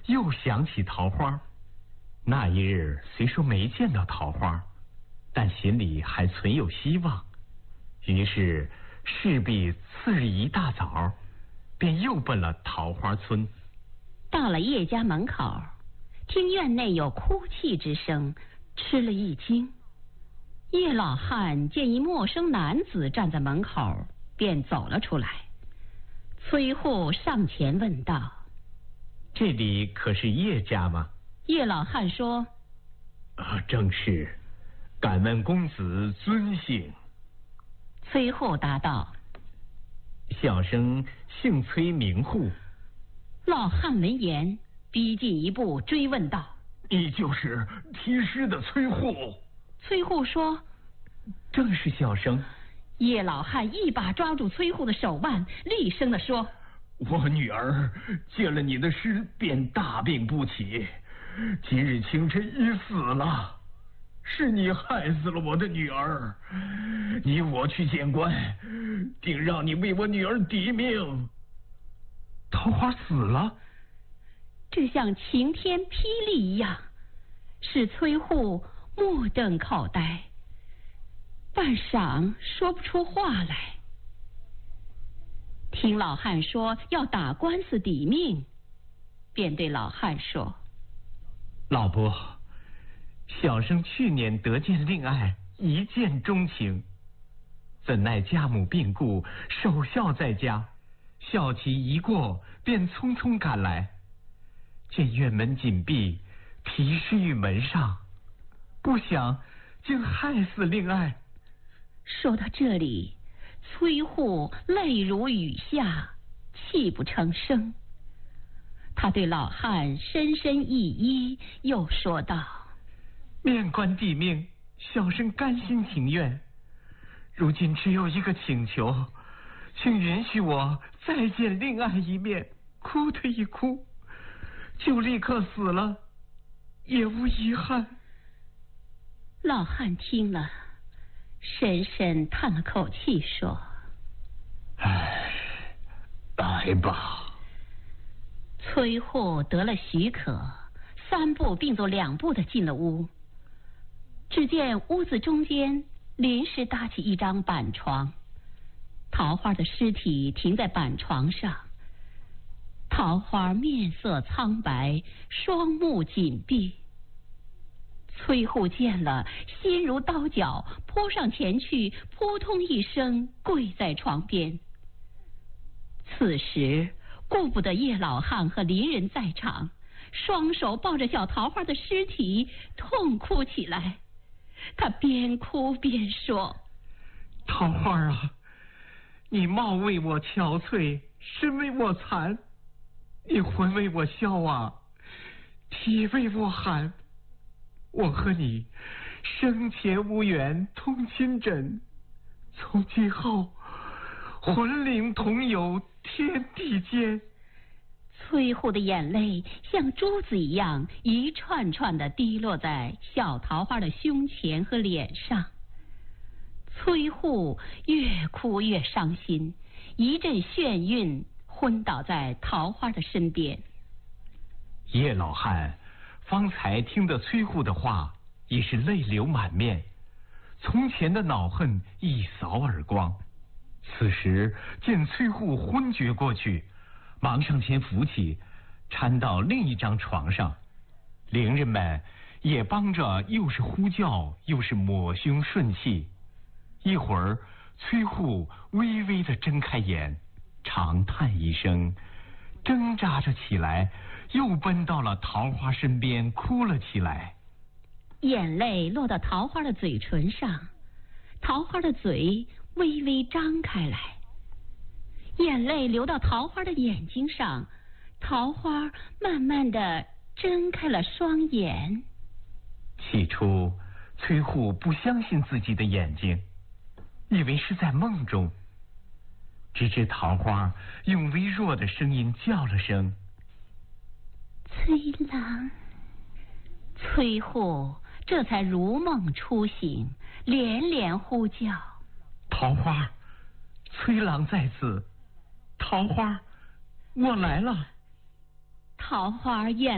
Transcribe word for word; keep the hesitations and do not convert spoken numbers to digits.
又想起桃花。那一日虽说没见到桃花，但心里还存有希望，于是势必次日一大早便又奔了桃花村。 到了叶家门口，听院内有哭泣之声，吃了一惊。叶老汉见一陌生男子站在门口，便走了出来。崔护上前问道： 这里可是叶家吗？ 叶老汉说： 啊，正是，敢问公子尊姓？ 崔护答道： 小生姓崔，名护。 老汉闻言，逼近一步追问道： 你就是题诗的崔护？ 崔护说： 正是小生。 叶老汉一把抓住崔护的手腕，厉声地说： 我女儿见了你的诗便大病不起，今日清晨已死了，是你害死了我的女儿，你我去见官，定让你为我女儿抵命。桃花死了？ 这像晴天霹雳一样，使崔护目瞪口呆，半晌说不出话来。听老汉说要打官司抵命，便对老汉说： 老伯，小生去年得见令爱，一见钟情，怎奈家母病故，守孝在家，孝期一过，便匆匆赶来，见院门紧闭，题诗于门上，不想竟害死令爱。 说到这里，崔护泪如雨下，泣不成声。他对老汉深深一揖，又说道： 面官抵命，小生甘心情愿。如今只有一个请求，请允许我再见令爱一面，哭的一哭，就立刻死了，也无遗憾。 老汉听了，深深叹了口气，说： 唉，来吧。 崔护得了许可，三步并作两步的进了屋。只见屋子中间临时搭起一张板床，桃花的尸体停在板床上。桃花面色苍白，双目紧闭。崔护见了，心如刀绞，扑上前去，扑通一声跪在床边。此时顾不得叶老汉和邻人在场，双手抱着小桃花的尸体痛哭起来。他边哭边说： 桃花啊，你貌为我憔悴，身为我残，你魂为我消啊，体为我寒。我和你生前无缘通亲枕，从今后魂灵同游天地间。 崔护的眼泪像珠子一样一串串地滴落在小桃花的胸前和脸上。崔护越哭越伤心，一阵眩晕，昏倒在桃花的身边。 叶老汉方才听得崔护的话，已是泪流满面，从前的恼恨一扫而光。此时见崔护昏厥过去，忙上前扶起，搀到另一张床上。邻人们也帮着，又是呼叫，又是抹胸顺气。一会儿，崔护微微地睁开眼，长叹一声，挣扎着起来，又奔到了桃花身边，哭了起来。 眼泪落到桃花的嘴唇上，桃花的嘴微微张开来。眼泪流到桃花的眼睛上，桃花慢慢地睁开了双眼。 起初崔护不相信自己的眼睛，以为是在梦中，直至桃花用微弱的声音叫了声崔郎，崔护这才如梦初醒，连连呼叫： 桃花，崔郎在此，桃花，我来了。 桃花眼